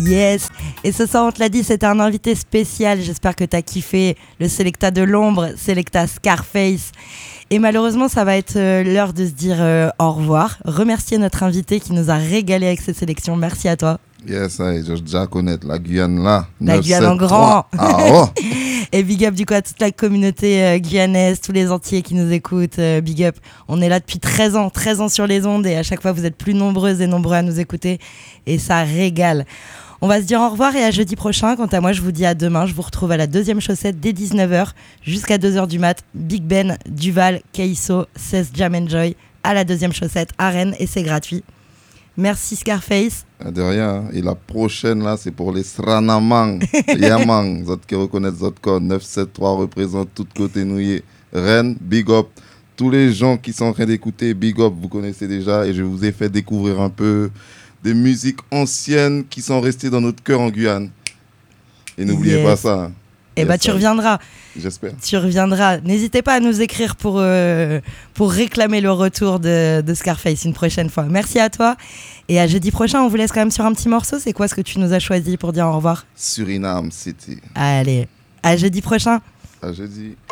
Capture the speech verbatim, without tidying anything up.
Yes. Et ce soir, on te l'a dit, c'était un invité spécial. J'espère que t'as kiffé le Selecta de l'ombre, Selecta Scarface. Et malheureusement, ça va être euh, l'heure de se dire euh, au revoir. Remercier notre invité qui nous a régalé avec ses sélections. Merci à toi. Yes, je dois déjà connaître la Guyane là. La Guyane en grand. Ah, oh. Et big up du coup à toute la communauté euh, guyanaise, tous les Antillais qui nous écoutent. Euh, big up. On est là depuis treize ans, treize ans sur les ondes et à chaque fois vous êtes plus nombreuses et nombreux à nous écouter et ça régale. On va se dire au revoir et à jeudi prochain. Quant à moi, je vous dis à demain. Je vous retrouve à la deuxième chaussette dès dix-neuf heures jusqu'à deux heures du mat. Big Ben, Duval, Keiso, seize Jam Enjoy à la deuxième chaussette à Rennes et c'est gratuit. Merci Scarface. De rien. Et la prochaine là, c'est pour les Sranamang. Yamang. Zot qui reconnaissent Zot code neuf sept trois représente tout côté nouillé. Rennes, big up. Tous les gens qui sont en train d'écouter, big up, vous connaissez déjà et je vous ai fait découvrir un peu des musiques anciennes qui sont restées dans notre cœur en Guyane. Et n'oubliez yes. pas ça. Hein. Et yes, bah tu reviendras. J'espère. Tu reviendras. N'hésitez pas à nous écrire pour, euh, pour réclamer le retour de, de Scarface une prochaine fois. Merci à toi. Et à jeudi prochain, on vous laisse quand même sur un petit morceau. C'est quoi ce que tu nous as choisi pour dire au revoir ? Suriname City. Allez, à jeudi prochain. À jeudi.